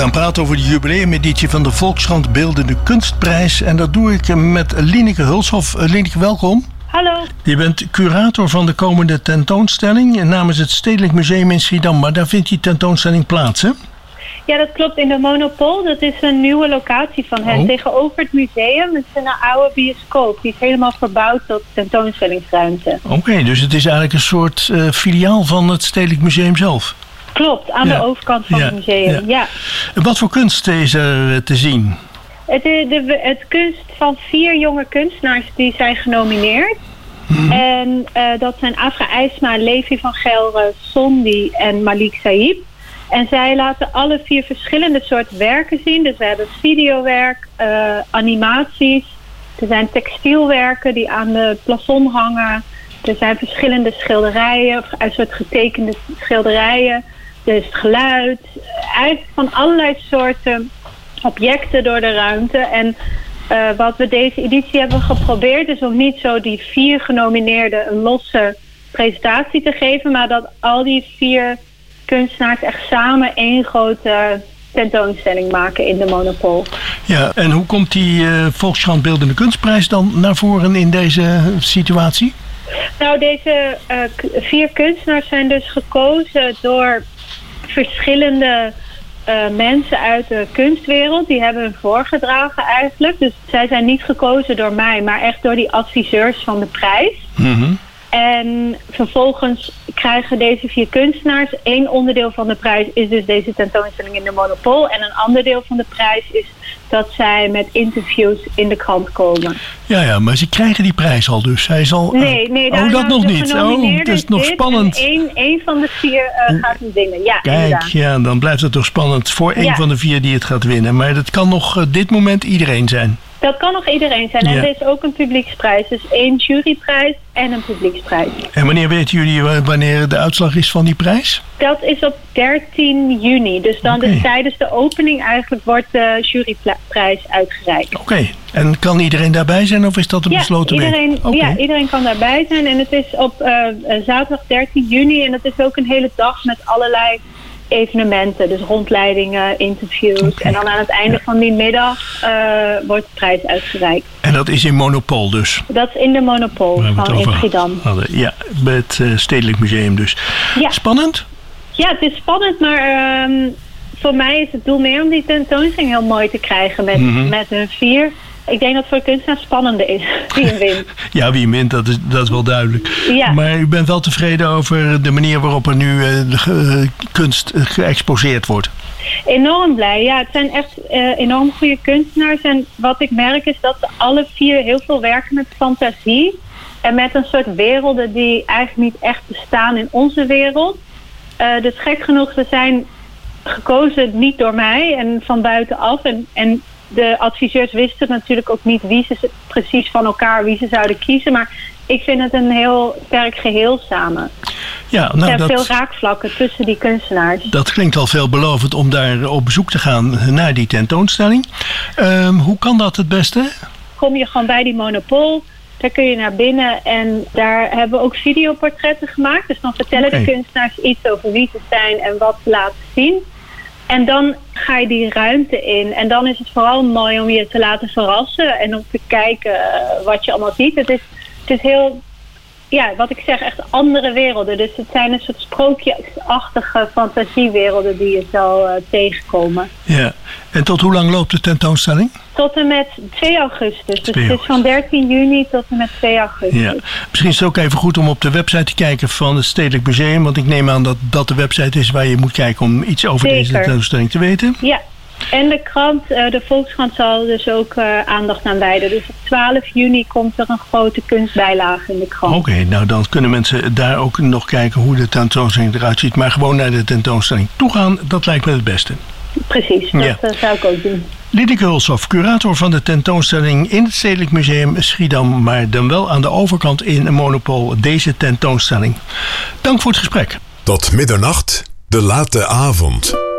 gaan praten over de jubileumeditie van de Volkskrant Beeldende Kunstprijs. En dat doe ik met Lineke Hulshoff. Lineke, welkom. Hallo. Je bent curator van de komende tentoonstelling namens het Stedelijk Museum in Schiedam. Maar daar vindt die tentoonstelling plaats, hè? Ja, dat klopt. In de Monopol. Dat is een nieuwe locatie van hen. Tegenover het museum. Het is een oude bioscoop. Die is helemaal verbouwd tot tentoonstellingsruimte. Oké, dus het is eigenlijk een soort filiaal van het Stedelijk Museum zelf. Klopt, aan de overkant van het museum. Ja. Wat voor kunst is er te zien? Het kunst van 4 jonge kunstenaars die zijn genomineerd. En dat zijn Afra IJsma, Levi van Gelre, Sondi en Malik Saib. En zij laten alle 4 verschillende soorten werken zien. Dus we hebben videowerk, animaties. Er zijn textielwerken die aan het plafond hangen. Er zijn verschillende schilderijen, een soort getekende schilderijen. Er is geluid. Eigenlijk van allerlei soorten objecten door de ruimte. En wat we deze editie hebben geprobeerd is om niet zo die 4 genomineerden een losse presentatie te geven. Maar dat al die 4 kunstenaars echt samen één grote tentoonstelling maken in de Monopol. Ja, en hoe komt die Volkskrant Beeldende Kunstprijs dan naar voren in deze situatie? Nou, deze 4 kunstenaars zijn dus gekozen door verschillende mensen uit de kunstwereld. Die hebben hun voorgedragen eigenlijk. Dus zij zijn niet gekozen door mij, maar echt door die adviseurs van de prijs. Mm-hmm. En vervolgens krijgen deze 4 kunstenaars, 1 onderdeel van de prijs is dus deze tentoonstelling in de Monopol. En een ander deel van de prijs is dat zij met interviews in de krant komen. Ja, maar ze krijgen die prijs al dus. Hij zal, nee, dat nog niet. Het is nog spannend. Eén van de 4 gaat het winnen. Ja, kijk, inderdaad. Ja, dan blijft het toch spannend voor één van de 4 die het gaat winnen. Maar dat kan nog dit moment iedereen zijn. Dat kan nog iedereen zijn. En er is ook een publieksprijs. Dus 1 juryprijs en een publieksprijs. En wanneer weten jullie wanneer de uitslag is van die prijs? Dat is op 13 juni. Dus dan tijdens de opening eigenlijk wordt de juryprijs uitgereikt. Oké. En kan iedereen daarbij zijn of is dat een besloten week? Ja, iedereen kan daarbij zijn. En het is op zaterdag 13 juni. En dat is ook een hele dag met allerlei evenementen, dus rondleidingen, interviews. En dan aan het einde van die middag wordt de prijs uitgereikt. En dat is in Monopol dus? Dat is in de Monopol van in Schiedam. Ja, bij het Stedelijk Museum dus. Ja. Spannend? Ja, het is spannend, maar voor mij is het doel meer om die tentoonstelling heel mooi te krijgen met hun 4. Ik denk dat het voor de kunstenaar spannender is wie hem wint. Ja, wie hem wint, dat is wel duidelijk. Ja. Maar u bent wel tevreden over de manier waarop er nu kunst geëxposeerd wordt? Enorm blij. Ja, het zijn echt enorm goede kunstenaars. En wat ik merk is dat ze alle 4 heel veel werken met fantasie. En met een soort werelden die eigenlijk niet echt bestaan in onze wereld. Dus gek genoeg, ze zijn gekozen niet door mij en van buitenaf. En de adviseurs wisten natuurlijk ook niet wie ze precies van elkaar, wie ze zouden kiezen. Maar ik vind het een heel sterk geheel samen. Ja, er zijn veel raakvlakken tussen die kunstenaars. Dat klinkt al veelbelovend om daar op bezoek te gaan naar die tentoonstelling. Hoe kan dat het beste? Kom je gewoon bij die Monopol. Daar kun je naar binnen en daar hebben we ook videoportretten gemaakt. Dus dan vertellen de kunstenaars iets over wie ze zijn en wat ze laten zien. En dan ga je die ruimte in. En dan is het vooral mooi om je te laten verrassen. En om te kijken wat je allemaal ziet. Het is heel, wat ik zeg, echt andere werelden. Dus het zijn een soort sprookjesachtige fantasiewerelden die je zal tegenkomen. Ja. En tot hoe lang loopt de tentoonstelling? Tot en met 2 augustus. Dus het is van 13 juni tot en met 2 augustus. Ja. Misschien is het ook even goed om op de website te kijken van het Stedelijk Museum. Want ik neem aan dat dat de website is waar je moet kijken om iets over deze tentoonstelling te weten. Ja. En de krant, de Volkskrant, zal dus ook aandacht aan wijden. Dus op 12 juni komt er een grote kunstbijlage in de krant. Oké, nou dan kunnen mensen daar ook nog kijken hoe de tentoonstelling eruit ziet. Maar gewoon naar de tentoonstelling toegaan, dat lijkt me het beste. Precies, dat zou ik ook doen. Lineke Hulshoff, curator van de tentoonstelling in het Stedelijk Museum Schiedam, maar dan wel aan de overkant in Monopol, deze tentoonstelling. Dank voor het gesprek. Tot middernacht, de late avond.